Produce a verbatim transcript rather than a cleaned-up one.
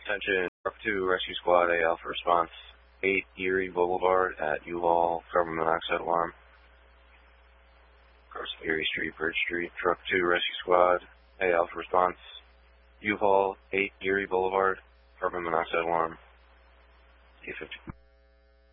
Attention, Truck two Rescue Squad, A Alpha response, eight Erie Boulevard at U-Haul, carbon monoxide alarm. Across Erie Street, Bridge Street. Truck two Rescue Squad, A Alpha response, U-Haul, eight Erie Boulevard, carbon monoxide alarm. T fifty.